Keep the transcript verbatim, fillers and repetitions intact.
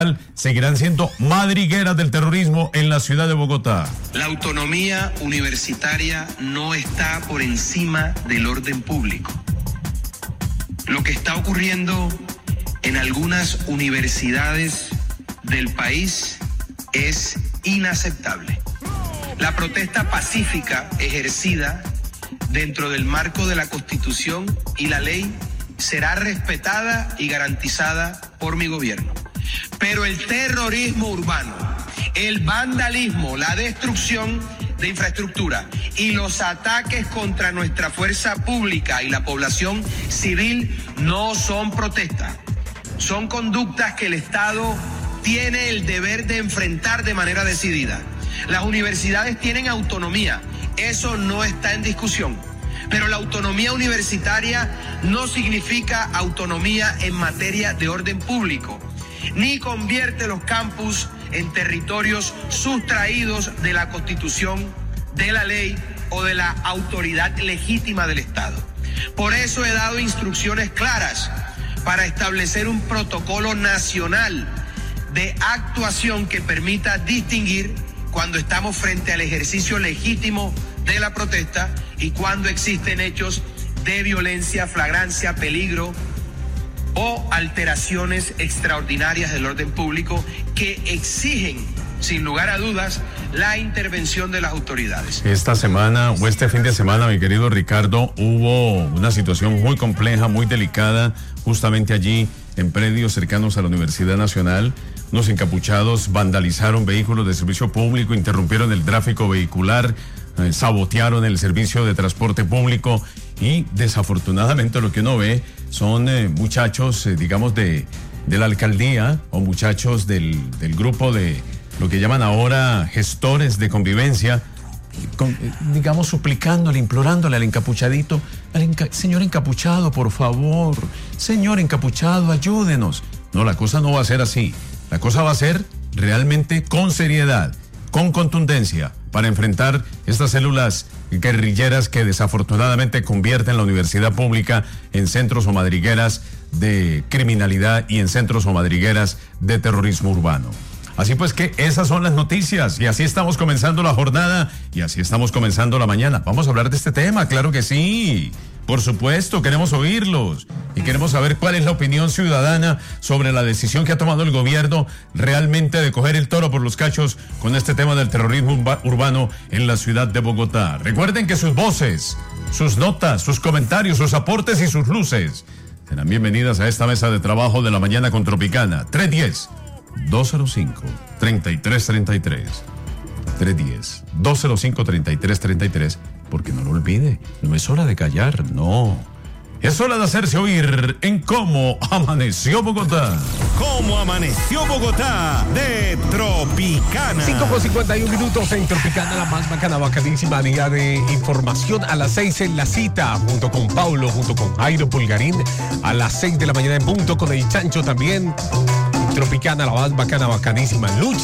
seguirán siendo madrigueras del terrorismo en la ciudad de Bogotá. La autonomía universitaria no está por encima del orden público. Lo que está ocurriendo en algunas universidades del país es inaceptable. La protesta pacífica ejercida dentro del marco de la Constitución y la ley será respetada y garantizada por mi gobierno. Pero el terrorismo urbano, el vandalismo, la destrucción de infraestructura y los ataques contra nuestra fuerza pública y la población civil no son protestas. Son conductas que el Estado tiene el deber de enfrentar de manera decidida. Las universidades tienen autonomía, eso no está en discusión. Pero la autonomía universitaria no significa autonomía en materia de orden público, ni convierte los campus en territorios sustraídos de la Constitución, de la ley o de la autoridad legítima del Estado. Por eso he dado instrucciones claras para establecer un protocolo nacional de actuación que permita distinguir cuando estamos frente al ejercicio legítimo de la protesta y cuando existen hechos de violencia, flagrancia, peligro o alteraciones extraordinarias del orden público que exigen, sin lugar a dudas, la intervención de las autoridades. Esta semana o este fin de semana, mi querido Ricardo, hubo una situación muy compleja, muy delicada, justamente allí en predios cercanos a la Universidad Nacional. Unos encapuchados vandalizaron vehículos de servicio público, interrumpieron el tráfico vehicular, eh, sabotearon el servicio de transporte público y desafortunadamente lo que uno ve son eh, muchachos, eh, digamos, de, de la alcaldía o muchachos del, del grupo de lo que llaman ahora gestores de convivencia, con, eh, digamos, suplicándole, implorándole al encapuchadito, al enca- señor encapuchado, por favor, señor encapuchado, ayúdenos. No, la cosa no va a ser así. La cosa va a ser realmente con seriedad, con contundencia, para enfrentar estas células guerrilleras que desafortunadamente convierten la universidad pública en centros o madrigueras de criminalidad y en centros o madrigueras de terrorismo urbano. Así pues que esas son las noticias y así estamos comenzando la jornada y así estamos comenzando la mañana. Vamos a hablar de este tema, claro que sí. Por supuesto, queremos oírlos y queremos saber cuál es la opinión ciudadana sobre la decisión que ha tomado el gobierno realmente de coger el toro por los cachos con este tema del terrorismo urbano en la ciudad de Bogotá. Recuerden que sus voces, sus notas, sus comentarios, sus aportes y sus luces serán bienvenidas a esta mesa de trabajo de la mañana con Tropicana. tres uno cero, dos cero cinco, tres tres tres tres. tres uno cero, dos cero cinco, tres tres tres tres. Porque no lo olvide, no es hora de callar, no. Es hora de hacerse oír en Cómo Amaneció Bogotá. Cómo Amaneció Bogotá de Tropicana. cinco con cincuenta y uno minutos en Tropicana, la más bacana, bacanísima día de información. A las seis en la cita, junto con Paulo, junto con Jairo Pulgarín. A las seis de la mañana en punto con el Chancho también. Tropicana, la más bacana, bacanísima. Lucha.